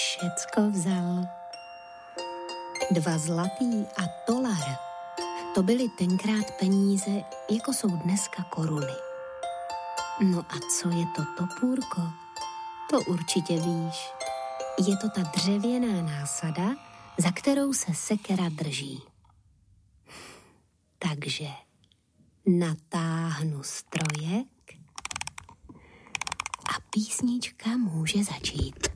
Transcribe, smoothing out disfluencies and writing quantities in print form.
všecko vzal. 2 zlatý a tolar, to byly tenkrát peníze, jako jsou dneska koruny. No a co je to topůrko? To určitě víš. Je to ta dřevěná násada, za kterou se sekera drží. Takže natáhnu strojek a písnička může začít.